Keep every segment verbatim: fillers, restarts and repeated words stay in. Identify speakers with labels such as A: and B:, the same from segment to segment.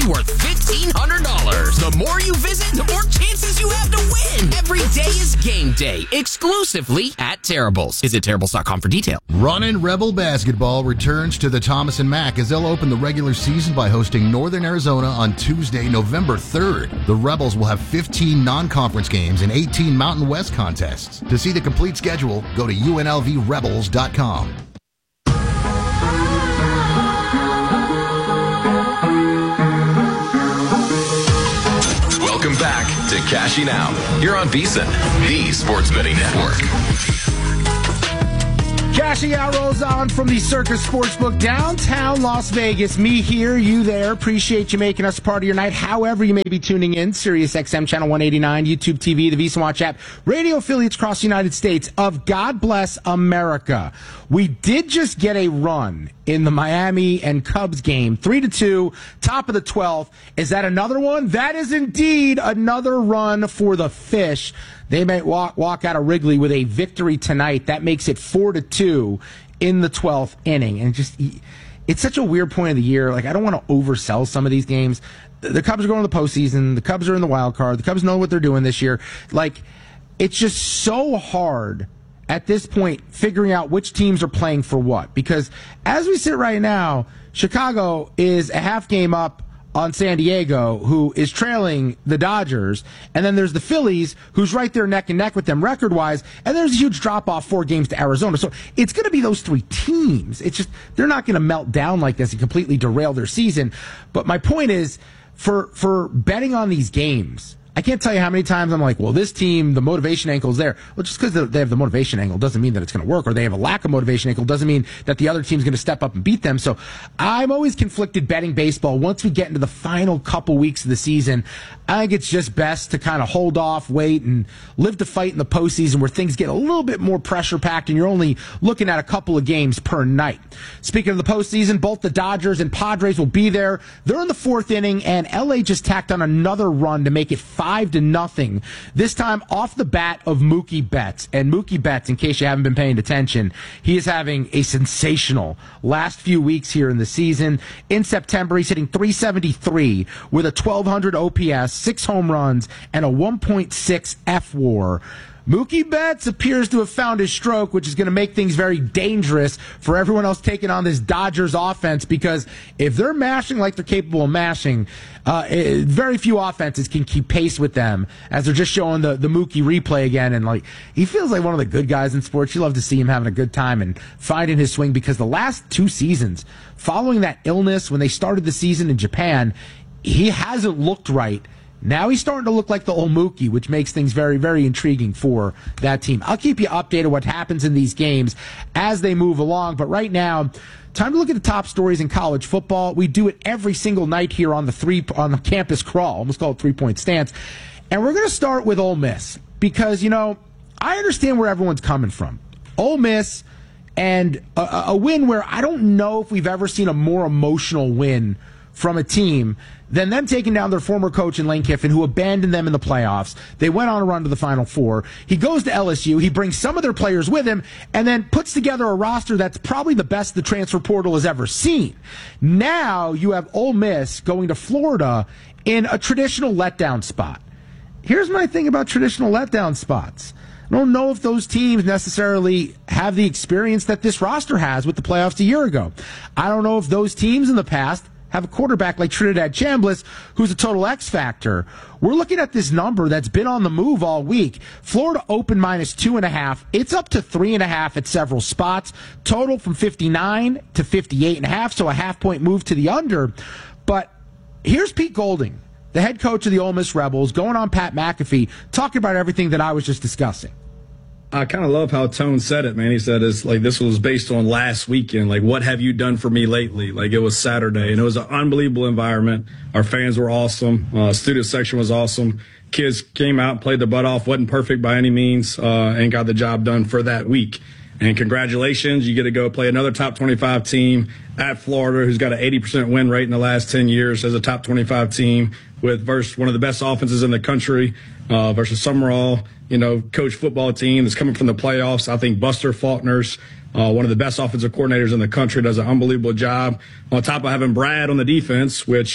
A: worth fifteen hundred dollars. The more you visit, the more chances you have to win. Every day is game day, exclusively at Terrible's. Visit Terrible's dot com for details.
B: Runnin' Rebel Basketball returns to the Thomas and Mack as they'll open the regular season by hosting Northern Arizona on Tuesday, November third. The Rebels will have fifteen non-conference games and eighteen Mountain West contests. To see the complete schedule, go to U N L V rebels dot com.
C: Welcome back to Cashing Out. You're on VSiN, the Sports Betting Network.
D: Cashing Out rolls on from the Circus Sportsbook, downtown Las Vegas. Me here, you there. Appreciate you making us part of your night. However you may be tuning in, Sirius X M Channel one eighty-nine, YouTube T V, the VSiN Watch app, radio affiliates across the United States of God Bless America. We did just get a run in the Miami and Cubs game, three to two, top of the twelfth. Is that another one? That is indeed another run for the Fish. They may walk walk out of Wrigley with a victory tonight. That makes it four to two in the twelfth inning. And just, it's such a weird point of the year. Like, I don't want to oversell some of these games. The Cubs are going to the postseason. The Cubs are in the wild card. The Cubs know what they're doing this year. Like, it's just so hard at this point figuring out which teams are playing for what. Because as we sit right now, Chicago is a half game up on San Diego, who is trailing the Dodgers, and then there's the Phillies, who's right there neck and neck with them record-wise, and there's a huge drop-off four games to Arizona. So it's going to be those three teams. It's just, they're not going to melt down like this and completely derail their season. But my point is, for for betting on these games, I can't tell you how many times I'm like, well, this team, the motivation angle is there. Well, just because they have the motivation angle doesn't mean that it's going to work, or they have a lack of motivation angle doesn't mean that the other team's going to step up and beat them. So I'm always conflicted betting baseball. Once we get into the final couple weeks of the season, I think it's just best to kind of hold off, wait, and live to fight in the postseason where things get a little bit more pressure-packed and you're only looking at a couple of games per night. Speaking of the postseason, both the Dodgers and Padres will be there. They're in the fourth inning, and L A just tacked on another run to make it five to nothing. This time off the bat of Mookie Betts. And Mookie Betts, in case you haven't been paying attention, he is having a sensational last few weeks here in the season. In September, he's hitting three seventy-three with a twelve hundred O P S, six home runs, and a one point six F W A R. Mookie Betts appears to have found his stroke, which is going to make things very dangerous for everyone else taking on this Dodgers offense, because if they're mashing like they're capable of mashing, uh, it, very few offenses can keep pace with them, as they're just showing the, the Mookie replay again. And like, he feels like one of the good guys in sports. You love to see him having a good time and finding his swing, because the last two seasons, following that illness when they started the season in Japan, he hasn't looked right. Now he's starting to look like the old Mookie, which makes things very, very intriguing for that team. I'll keep you updated what happens in these games as they move along. But right now, time to look at the top stories in college football. We do it every single night here on the three on the campus crawl, almost called three-point stance. And we're going to start with Ole Miss because, you know, I understand where everyone's coming from. Ole Miss, and a, a win where I don't know if we've ever seen a more emotional win from a team than them taking down their former coach in Lane Kiffin, who abandoned them in the playoffs. They went on a run to the Final Four. He goes to L S U. He brings some of their players with him and then puts together a roster that's probably the best the transfer portal has ever seen. Now you have Ole Miss going to Florida in a traditional letdown spot. Here's my thing about traditional letdown spots. I don't know if those teams necessarily have the experience that this roster has with the playoffs a year ago. I don't know if those teams in the past have a quarterback like Trinidad Chambliss, who's a total X factor. We're looking at this number that's been on the move all week. Florida open minus two and a half. It's up to three and a half at several spots. Total from fifty-nine to fifty-eight and a half, so a half point move to the under. But here's Pete Golding, the head coach of the Ole Miss Rebels, going on Pat McAfee, talking about everything that I was just discussing.
E: I kind of love how Tone said it, man. He said it's like this was based on last weekend. Like, what have you done for me lately? Like, it was Saturday, and it was an unbelievable environment. Our fans were awesome. Uh, student section was awesome. Kids came out, played their butt off. Wasn't perfect by any means, uh, and got the job done for that week. And congratulations, you get to go play another top twenty-five team at Florida, who's got an eighty percent win rate in the last ten years as a top twenty-five team, with versus one of the best offenses in the country, uh, versus Summerall, you know, coach football team that's coming from the playoffs. I think Buster Faulkner's uh, one of the best offensive coordinators in the country, does an unbelievable job. On top of having Brad on the defense, which,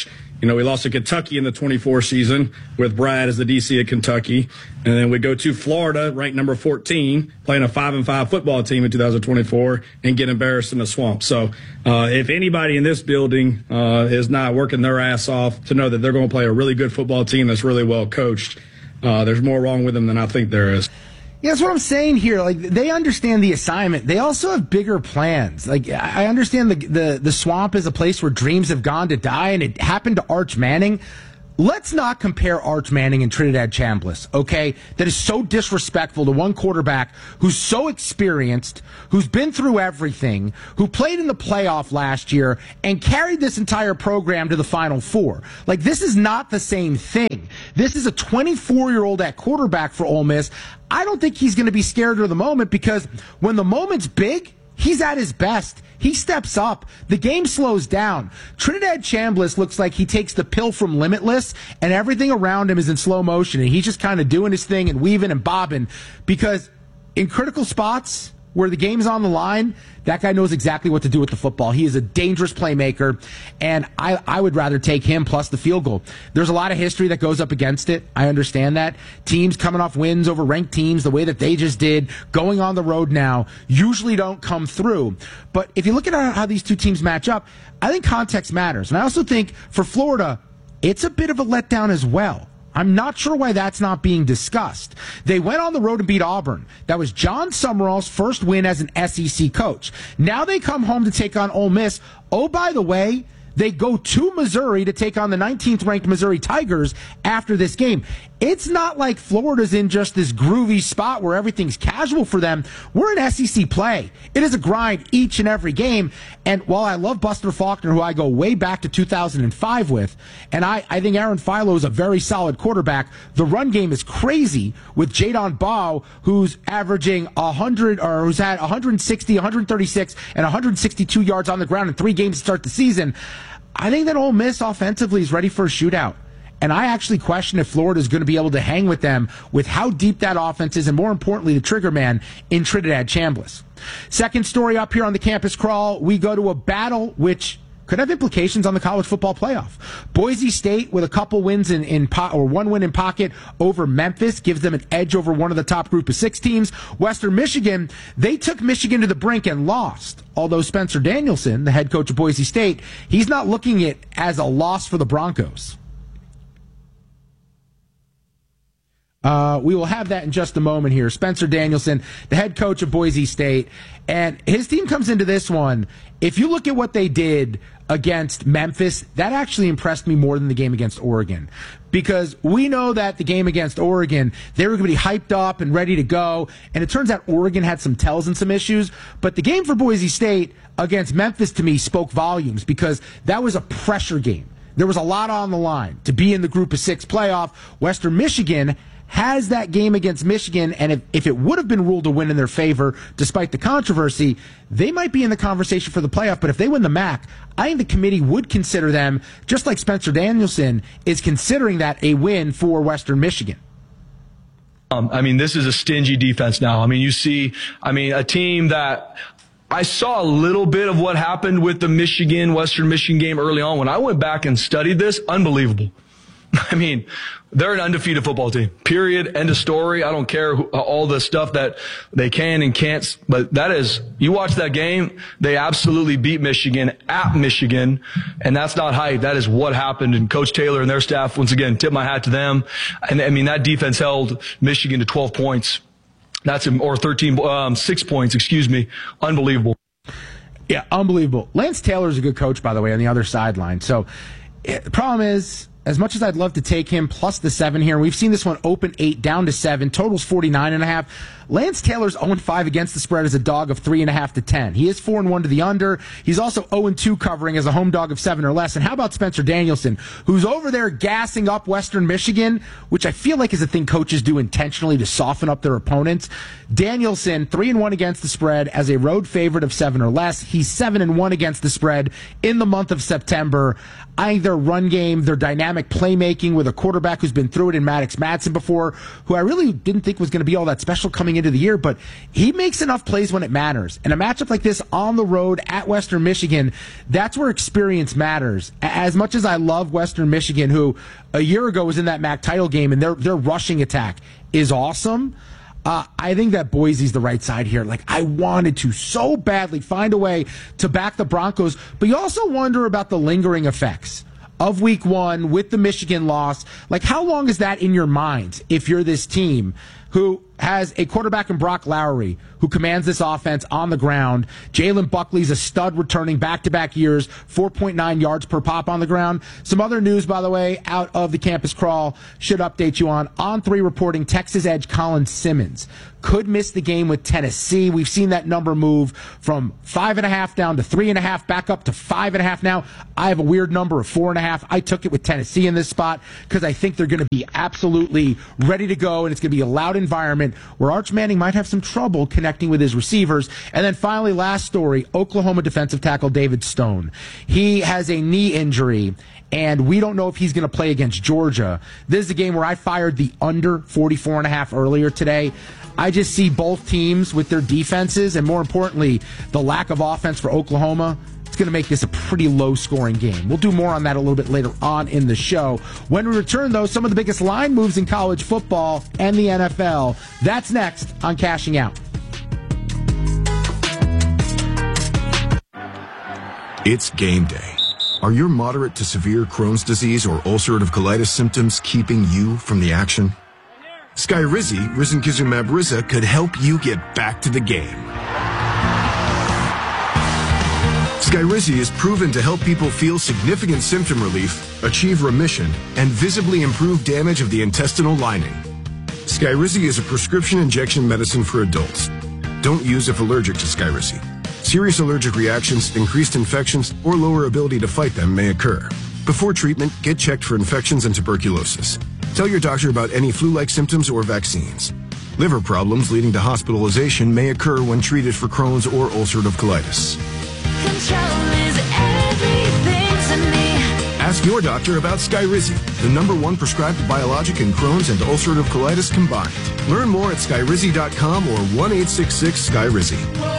E: You know, we lost to Kentucky in the twenty-four season with Brad as the D C at Kentucky. And then we go to Florida, ranked number fourteen, playing a five and five football team in two thousand twenty-four and get embarrassed in the swamp. So uh, if anybody in this building uh, is not working their ass off to know that they're going to play a really good football team that's really well coached, uh, there's more wrong with them than I think there is.
D: Yeah, that's what I'm saying here. Like, they understand the assignment. They also have bigger plans. Like, I understand the, the, the swamp is a place where dreams have gone to die, and it happened to Arch Manning. Let's not compare Arch Manning and Trinidad Chambliss, okay? That is so disrespectful to one quarterback who's so experienced, who's been through everything, who played in the playoff last year and carried this entire program to the Final Four. Like, this is not the same thing. This is a twenty-four-year-old at quarterback for Ole Miss. I don't think he's going to be scared of the moment, because when the moment's big, he's at his best. He steps up. The game slows down. Trinidad Chambliss looks like he takes the pill from Limitless, and everything around him is in slow motion, and he's just kind of doing his thing and weaving and bobbing, because in critical spots where the game's on the line, that guy knows exactly what to do with the football. He is a dangerous playmaker, and I, I would rather take him plus the field goal. There's a lot of history that goes up against it. I understand that. Teams coming off wins over ranked teams the way that they just did, going on the road now, usually don't come through. But if you look at how these two teams match up, I think context matters. And I also think for Florida, it's a bit of a letdown as well. I'm not sure why that's not being discussed. They went on the road and beat Auburn. That was John Summerall's first win as an S E C coach. Now they come home to take on Ole Miss. Oh, by the way, they go to Missouri to take on the nineteenth ranked Missouri Tigers after this game. It's not like Florida's in just this groovy spot where everything's casual for them. We're in S E C play. It is a grind each and every game. And while I love Buster Faulkner, who I go way back to two thousand five with, and I, I think Aaron Philo is a very solid quarterback, the run game is crazy with Jadon Baugh, who's averaging one hundred, or who's had one sixty, one thirty-six, and one sixty-two yards on the ground in three games to start the season. I think that Ole Miss offensively is ready for a shootout. And I actually question if Florida is going to be able to hang with them with how deep that offense is, and more importantly, the trigger man in Trinidad Chambliss. Second story up here on the campus crawl, we go to a battle which could have implications on the college football playoff. Boise State, with a couple wins in, in po- or one win in pocket over Memphis, gives them an edge over one of the top group of six teams. Western Michigan, they took Michigan to the brink and lost. Although Spencer Danielson, the head coach of Boise State, he's not looking at it as a loss for the Broncos. Uh, we will have that in just a moment here. Spencer Danielson, the head coach of Boise State, and his team comes into this one. If you look at what they did against Memphis, that actually impressed me more than the game against Oregon. Because we know that the game against Oregon, they were going to be hyped up and ready to go, and it turns out Oregon had some tells and some issues. But the game for Boise State against Memphis, to me, spoke volumes, because that was a pressure game. There was a lot on the line to be in the group of six playoff. Western Michigan has that game against Michigan, and if, if it would have been ruled a win in their favor, despite the controversy, they might be in the conversation for the playoff. But if they win the M A C, I think the committee would consider them, just like Spencer Danielson is considering that, a win for Western Michigan.
F: Um, I mean, this is a stingy defense now. I mean, you see, I mean, a team that I saw a little bit of what happened with the Michigan, Western Michigan game early on. When I went back and studied this, unbelievable. I mean, they're an undefeated football team, period, end of story. I don't care who, all the stuff that they can and can't, but that is, you watch that game, they absolutely beat Michigan at Michigan, and that's not hype. That is what happened, and Coach Taylor and their staff, once again, tip my hat to them. And I mean, that defense held Michigan to twelve points. That's, or thirteen, um, six points, excuse me. Unbelievable.
D: Yeah, unbelievable. Lance Taylor's a good coach, by the way, on the other sideline. So the problem is, as much as I'd love to take him plus the seven here, we've seen this one open eight, down to seven, totals forty-nine and a half. Lance Taylor's oh and five against the spread as a dog of three and a half to ten. He is four and one to the under. He's also oh and two covering as a home dog of seven or less. And how about Spencer Danielson, who's over there gassing up Western Michigan, which I feel like is a thing coaches do intentionally to soften up their opponents. Danielson, three and one against the spread as a road favorite of seven or less. He's seven and one against the spread in the month of September. I think their run game, their dynamic dynamic playmaking with a quarterback who's been through it in Maddox Madsen before, who I really didn't think was going to be all that special coming into the year, but he makes enough plays when it matters. And a matchup like this on the road at Western Michigan, that's where experience matters. As much as I love Western Michigan, who a year ago was in that M A C title game, and their their rushing attack is awesome, Uh, I think that Boise's the right side here. Like, I wanted to so badly find a way to back the Broncos, but you also wonder about the lingering effects of week one with the Michigan loss. Like, how long is that in your mind if you're this team who has a quarterback in Brock Lowry who commands this offense on the ground? Jalen Buckley's a stud returning back-to-back years, four point nine yards per pop on the ground. Some other news, by the way, out of the campus crawl should update you on. On three reporting, Texas edge Colin Simmons could miss the game with Tennessee. We've seen that number move from five and a half down to three and a half, back up to five and a half now. I have a weird number of four and a half. I took it with Tennessee in this spot because I think they're going to be absolutely ready to go, and it's going to be a loud environment where Arch Manning might have some trouble connecting with his receivers. And then finally, last story, Oklahoma defensive tackle David Stone. He has a knee injury, and we don't know if he's going to play against Georgia. This is a game where I fired the under forty-four and a half earlier today. I just see both teams with their defenses, and more importantly, the lack of offense for Oklahoma. It's going to make this a pretty low-scoring game. We'll do more on that a little bit later on in the show. When we return, though, some of the biggest line moves in college football and the N F L. That's next on Cashing Out.
G: It's game day. Are your moderate to severe Crohn's disease or ulcerative colitis symptoms keeping you from the action? Skyrizi, risankizumab Riza, could help you get back to the game. Skyrizi is proven to help people feel significant symptom relief, achieve remission, and visibly improve damage of the intestinal lining. Skyrizi is a prescription injection medicine for adults. Don't use if allergic to Skyrizi. Serious allergic reactions, increased infections, or lower ability to fight them may occur. Before treatment, get checked for infections and tuberculosis. Tell your doctor about any flu-like symptoms or vaccines. Liver problems leading to hospitalization may occur when treated for Crohn's or ulcerative colitis.
H: Control is everything to me.
G: Ask your doctor about Skyrizi, the number one prescribed biologic in Crohn's and ulcerative colitis combined. Learn more at skyrizi dot com or one eight six six Skyrizi.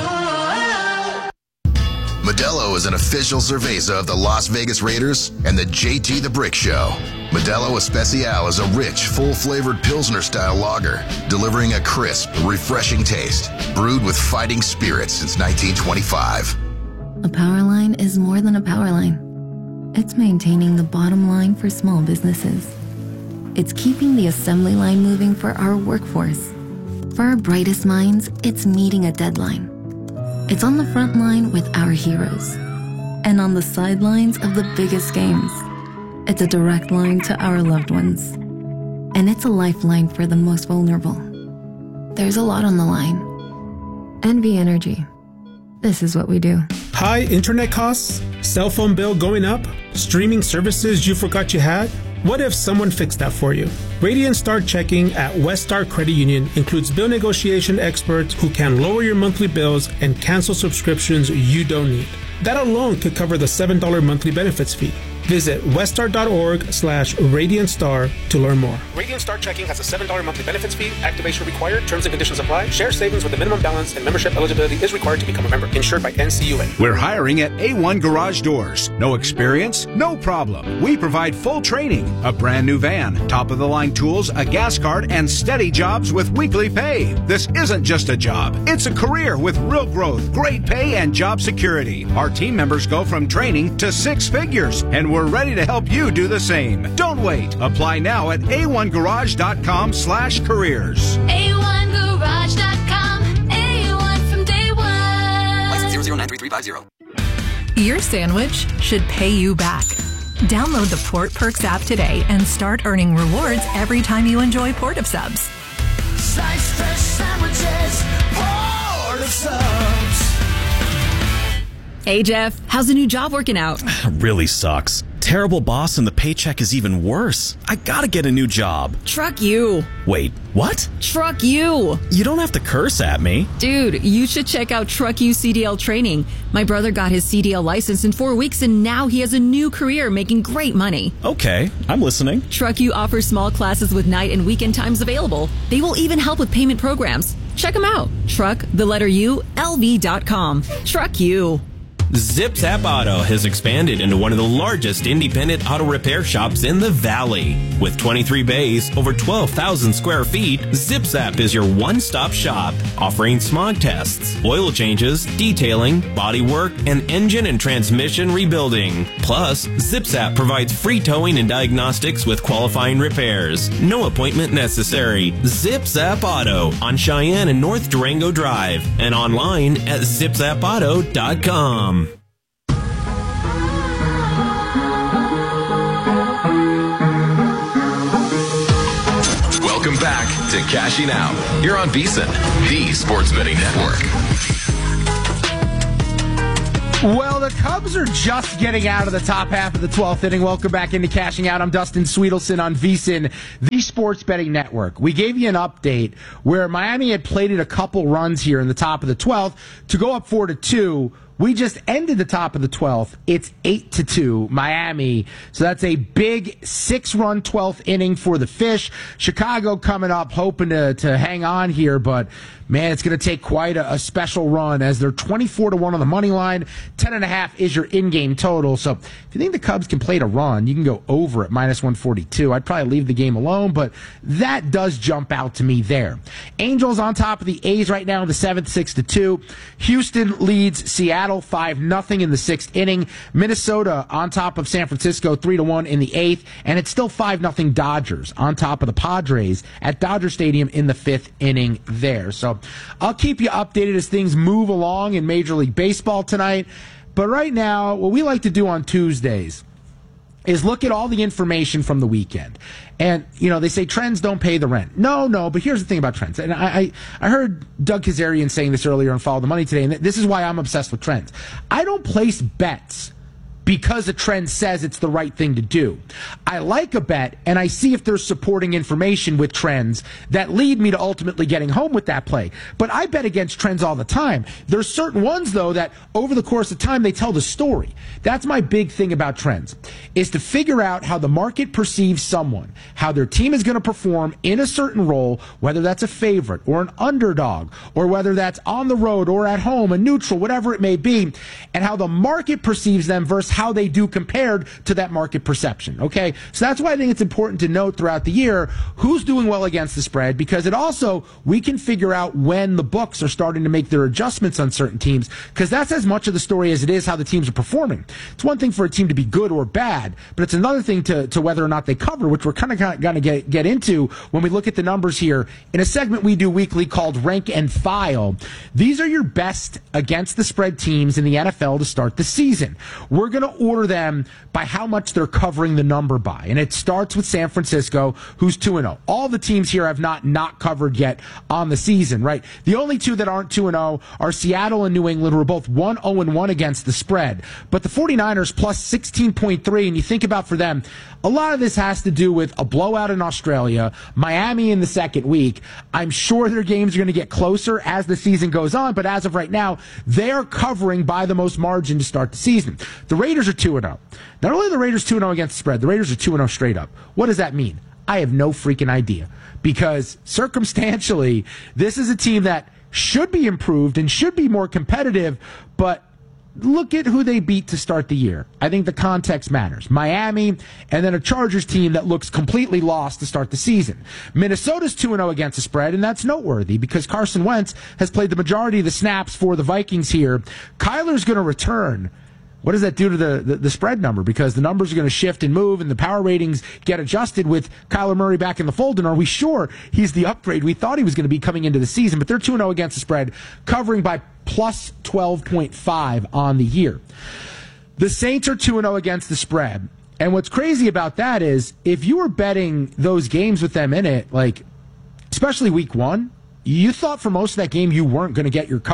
I: Modelo is an official cerveza of the Las Vegas Raiders and the J T the Brick Show. Modelo Especial is a rich, full-flavored Pilsner-style lager, delivering a crisp, refreshing taste, brewed with fighting spirit since nineteen twenty-five.
J: A power line is more than a power line. It's maintaining the bottom line for small businesses. It's keeping the assembly line moving for our workforce. For our brightest minds, it's meeting a deadline. It's on the front line with our heroes. And on the sidelines of the biggest games. It's a direct line to our loved ones. And it's a lifeline for the most vulnerable. There's a lot on the line. N V Energy. This is what we do.
K: High internet costs? Cell phone bill going up? Streaming services you forgot you had? What if someone fixed that for you? Radiant Star Checking at West Star Credit Union includes bill negotiation experts who can lower your monthly bills and cancel subscriptions you don't need. That alone could cover the seven dollars monthly benefits fee. Visit weststar.org slash Radiant Star to learn more.
L: Radiant Star Checking has a seven dollars monthly benefits fee. Activation required. Terms and conditions apply. Share savings with a minimum balance and membership eligibility is required to become a member. Insured by N C U A.
M: We're hiring at A one Garage Doors. No experience? No problem. We provide full training, a brand new van, top-of-the-line tools, a gas card, and steady jobs with weekly pay. This isn't just a job. It's a career with real growth, great pay, and job security. Our team members go from training to six figures, and we're ready to help you do the same. Don't wait. Apply now at a one garage dot com slash careers.
H: A one garage dot com. A one from day one.
N: License zero zero nine three three five zero.
O: Your sandwich should pay you back. Download the Port Perks app today and start earning rewards every time you enjoy Port of Subs.
H: Slice fresh sandwiches. Port of Subs.
P: Hey, Jeff, how's the new job working out?
Q: Really sucks.
P: terrible boss and the paycheck is even worse. I gotta get a new job.
Q: Truck you.
P: Wait, what?
Q: Truck you.
P: You don't have to curse at me.
Q: Dude, you should check out Truck You C D L training. My brother got his C D L license in four weeks and now he has a new career making great money.
P: Okay, I'm listening.
Q: Truck You offers small classes with night and weekend times available. They will even help with payment programs. Check them out. Truck, the letter U, L V dot com. Truck You.
R: Zip Zap Auto has expanded into one of the largest independent auto repair shops in the Valley. With twenty-three bays, over twelve thousand square feet, Zip Zap is your one-stop shop, offering smog tests, oil changes, detailing, body work, and engine and transmission rebuilding. Plus, Zip Zap provides free towing and diagnostics with qualifying repairs. No appointment necessary. Zip Zap Auto on Cheyenne and North Durango Drive and online at zip zap auto dot com.
C: Welcome back to Cashing Out. You're on VSiN, the Sports Betting Network.
D: Well, the Cubs are just getting out of the top half of the twelfth inning. Welcome back into Cashing Out. I'm Dustin Sweetelson on VSiN, the Sports Betting Network. We gave you an update where Miami had plated a couple runs here in the top of the twelfth to go up four to two. We just ended the top of the twelfth. It's eight to two, Miami. So that's a big six-run twelfth inning for the Fish. Chicago coming up, hoping to, to hang on here, but man, it's going to take quite a, a special run as they're twenty-four to one on the money line. ten and a half is your in-game total. So if you think the Cubs can play to run, you can go over at minus one forty-two. I'd probably leave the game alone, but that does jump out to me there. Angels on top of the A's right now in the seventh, six to two. Houston leads Seattle five nothing in the sixth inning. Minnesota on top of San Francisco three to one in the eighth, and it's still five nothing Dodgers on top of the Padres at Dodger Stadium in the fifth inning there. So I'll keep you updated as things move along in Major League Baseball tonight. But right now, what we like to do on Tuesdays is look at all the information from the weekend. And, you know, they say trends don't pay the rent. No, no, but here's the thing about trends. And I I, I heard Doug Kazarian saying this earlier on Follow the Money today, and this is why I'm obsessed with trends. I don't place bets because a trend says it's the right thing to do. I like a bet, and I see if there's supporting information with trends that lead me to ultimately getting home with that play. But I bet against trends all the time. There's certain ones, though, that over the course of time, they tell the story. That's my big thing about trends, is to figure out how the market perceives someone, how their team is going to perform in a certain role, whether that's a favorite or an underdog, or whether that's on the road or at home, a neutral, whatever it may be, and how the market perceives them versus how they do compared to that market perception. Okay, so that's why I think it's important to note throughout the year who's doing well against the spread, because it also, we can figure out when the books are starting to make their adjustments on certain teams, because that's as much of the story as it is how the teams are performing. It's one thing for a team to be good or bad, but it's another thing to, to whether or not they cover, which we're kind of going to get, get into when we look at the numbers here in a segment we do weekly called Rank and File. These are your best against the spread teams in the N F L to start the season. We're going to order them by how much they're covering the number by. And it starts with San Francisco, who's two and oh. All the teams here have not not covered yet on the season, right? The only two that aren't two and oh are Seattle and New England, who are both one oh and one against the spread. But the 49ers plus sixteen point three, and you think about for them, a lot of this has to do with a blowout in Australia, Miami in the second week. I'm sure their games are going to get closer as the season goes on, but as of right now, they're covering by the most margin to start the season. The Raiders are two and oh. Not only are the Raiders two and oh against the spread, the Raiders are two and oh straight up. What does that mean? I have no freaking idea, because circumstantially, this is a team that should be improved and should be more competitive, but look at who they beat to start the year. I think the context matters. Miami, and then a Chargers team that looks completely lost to start the season. Minnesota's two and oh against the spread, and that's noteworthy because Carson Wentz has played the majority of the snaps for the Vikings here. Kyler's going to return. What does that do to the, the, the spread number? Because the numbers are going to shift and move, and the power ratings get adjusted with Kyler Murray back in the fold. And are we sure he's the upgrade we thought he was going to be coming into the season? But they're two and oh against the spread, covering by plus twelve point five on the year. The Saints are two and oh against the spread. And what's crazy about that is if you were betting those games with them in it, like especially week one, you thought for most of that game you weren't going to get your cover.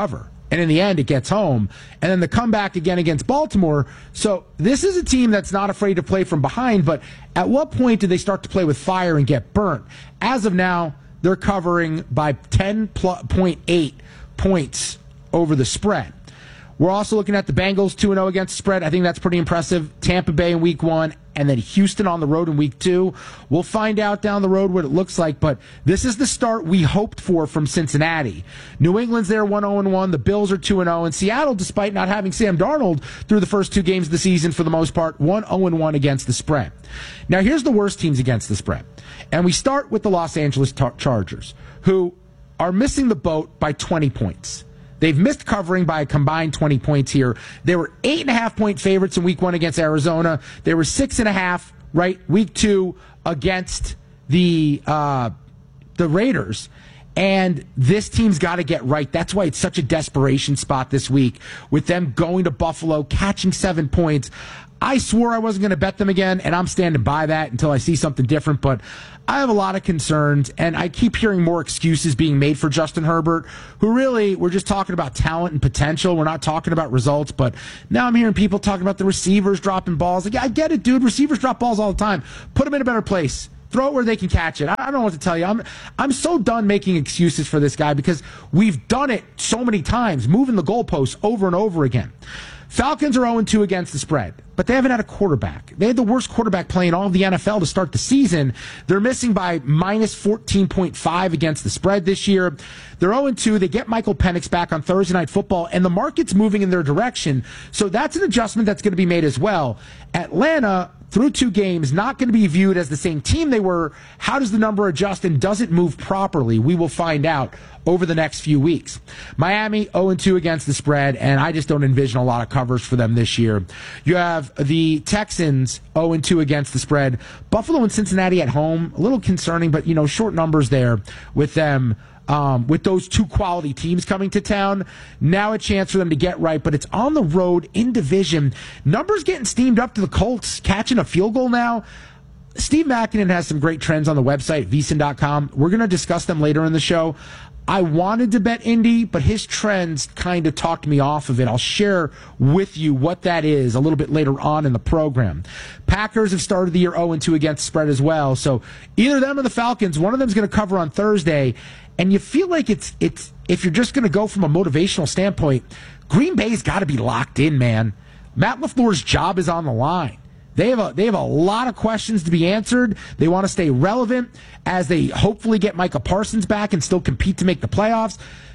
D: And in the end, it gets home. And then the comeback again against Baltimore. So this is a team that's not afraid to play from behind, but at what point do they start to play with fire and get burnt? As of now, they're covering by ten point eight points over the spread. We're also looking at the Bengals two and oh against the spread. I think that's pretty impressive. Tampa Bay in week one, and then Houston on the road in week two. We'll find out down the road what it looks like, but this is the start we hoped for from Cincinnati. New England's there one oh one. The Bills are two and oh. And Seattle, despite not having Sam Darnold through the first two games of the season for the most part, one oh one against the spread. Now, here's the worst teams against the spread. And we start with the Los Angeles Tar- Chargers, who are missing the boat by twenty points. They've missed covering by a combined twenty points here. They were eight and a half point favorites in week one against Arizona. They were six and a half, right, week two against the uh, the Raiders. And this team's got to get right. That's why it's such a desperation spot this week with them going to Buffalo, catching seven points. I swore I wasn't going to bet them again, and I'm standing by that until I see something different. But I have a lot of concerns, and I keep hearing more excuses being made for Justin Herbert, who really, we're just talking about talent and potential. We're not talking about results. But now I'm hearing people talking about the receivers dropping balls. Like, I get it, dude. Receivers drop balls all the time. Put them in a better place. Throw it where they can catch it. I don't know what to tell you. I'm I'm so done making excuses for this guy because we've done it so many times, moving the goalposts over and over again. Falcons are oh two against the spread, but they haven't had a quarterback. They had the worst quarterback play in all of the N F L to start the season. They're missing by minus fourteen point five against the spread this year. They're oh two. They get Michael Penix back on Thursday Night Football, and the market's moving in their direction. So that's an adjustment that's going to be made as well. Atlanta, through two games, not going to be viewed as the same team they were. How does the number adjust, and does it move properly? We will find out over the next few weeks. Miami, oh two against the spread, and I just don't envision a lot of covers for them this year. You have the Texans, oh two against the spread. Buffalo and Cincinnati at home, a little concerning, but, you know, short numbers there with them. Um, with those two quality teams coming to town, now a chance for them to get right, but it's on the road in division. Numbers getting steamed up to the Colts, catching a field goal now. Steve Makinen has some great trends on the website, V S I N dot com. We're going to discuss them later in the show. I wanted to bet Indy, but his trends kind of talked me off of it. I'll share with you what that is a little bit later on in the program. Packers have started the year oh two against the spread as well. So either them or the Falcons, one of them is going to cover on Thursday. And you feel like it's it's if you're just going to go from a motivational standpoint, Green Bay's got to be locked in, man. Matt LaFleur's job is on the line. They have a they have a lot of questions to be answered. They want to stay relevant as they hopefully get Micah Parsons back and still compete to make the playoffs.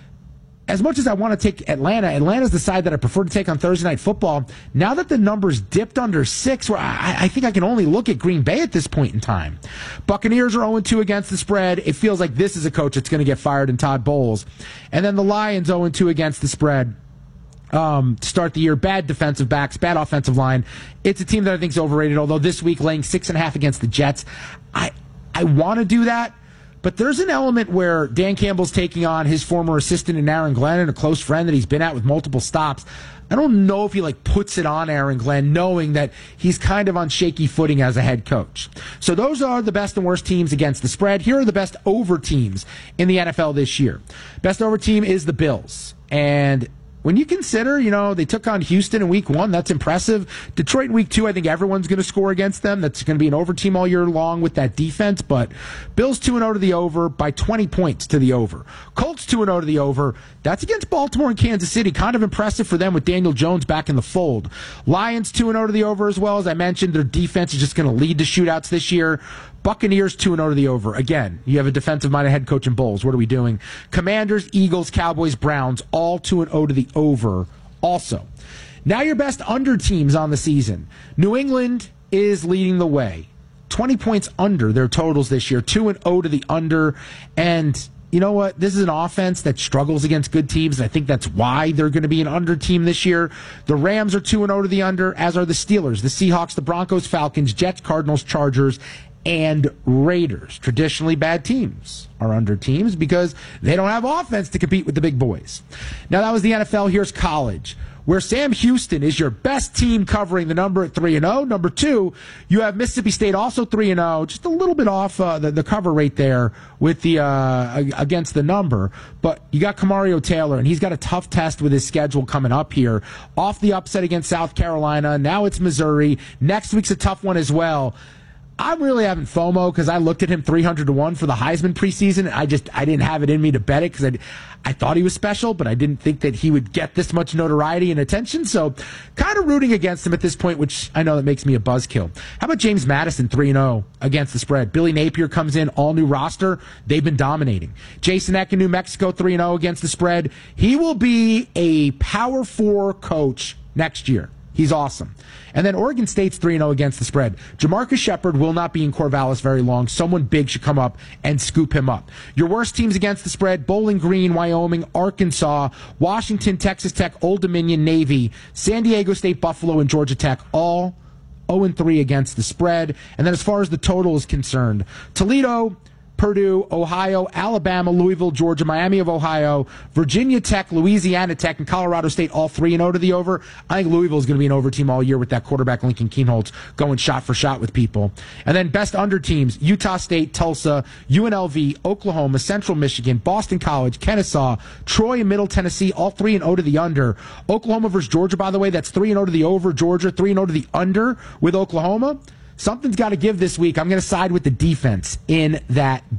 D: As much as I want to take Atlanta, Atlanta's the side that I prefer to take on Thursday Night Football. Now that the numbers dipped under six, where I, I think I can only look at Green Bay at this point in time. Buccaneers are oh two against the spread. It feels like this is a coach that's going to get fired in Todd Bowles. And then the Lions oh two against the spread. Um, to start the year, bad defensive backs, bad offensive line. It's a team that I think is overrated, although this week laying six and a half against the Jets. I, I want to do that. But there's an element where Dan Campbell's taking on his former assistant in Aaron Glenn and a close friend that he's been at with multiple stops. I don't know if he like puts it on Aaron Glenn, knowing that he's kind of on shaky footing as a head coach. So those are the best and worst teams against the spread. Here are the best over teams in the N F L this year. Best over team is the Bills. And when you consider, you know, they took on Houston in week one, that's impressive. Detroit in week two, I think everyone's going to score against them. That's going to be an over team all year long with that defense. But Bills two and oh to the over by twenty points to the over. Colts two and oh to the over. That's against Baltimore and Kansas City. Kind of impressive for them with Daniel Jones back in the fold. Lions two and oh to the over as well. As I mentioned, their defense is just going to lead to shootouts this year. Buccaneers two and oh to the over. Again, you have a defensive-minded head coach in Bowles. What are we doing? Commanders, Eagles, Cowboys, Browns, all two and oh to the over also. Now your best under teams on the season. New England is leading the way. twenty points under their totals this year. two and oh to the under. And you know what? This is an offense that struggles against good teams, and I think that's why they're going to be an under team this year. The Rams are two and oh to the under, as are the Steelers, the Seahawks, the Broncos, Falcons, Jets, Cardinals, Chargers, and Raiders. Traditionally bad teams are under teams because they don't have offense to compete with the big boys. Now that was the N F L. Here's college. where Sam Houston is your best team covering the number at three and oh. Number two, you have Mississippi State also three and oh, just a little bit off uh, the, the cover rate there with the uh, against the number. But you got Kamario Taylor, and he's got a tough test with his schedule coming up here. Off the upset against South Carolina, now it's Missouri. Next week's a tough one as well. I'm really having FOMO because I looked at him three hundred to one for the Heisman preseason. I just I didn't have it in me to bet it because I, I thought he was special, but I didn't think that he would get this much notoriety and attention. So kind of rooting against him at this point, which I know that makes me a buzzkill. How about James Madison three and oh against the spread? Billy Napier comes in, all new roster. They've been dominating. Jason Eck in New Mexico three and oh against the spread. He will be a Power Four coach next year. He's awesome. And then Oregon State's three and oh against the spread. Jamarcus Shepard will not be in Corvallis very long. Someone big should come up and scoop him up. Your worst teams against the spread: Bowling Green, Wyoming, Arkansas, Washington, Texas Tech, Old Dominion, Navy, San Diego State, Buffalo, and Georgia Tech, all oh and three against the spread. And then as far as the total is concerned, Toledo, Purdue, Ohio, Alabama, Louisville, Georgia, Miami of Ohio, Virginia Tech, Louisiana Tech, and Colorado State all three and oh to the over. I think Louisville is going to be an over team all year with that quarterback Lincoln Kienholz going shot for shot with people. And then best under teams: Utah State, Tulsa, U N L V, Oklahoma, Central Michigan, Boston College, Kennesaw, Troy, and Middle Tennessee, all three and oh to the under. Oklahoma versus Georgia, by the way, that's three and oh to the over. Georgia three and oh to the under with Oklahoma. Something's got to give this week. I'm going to side with the defense in that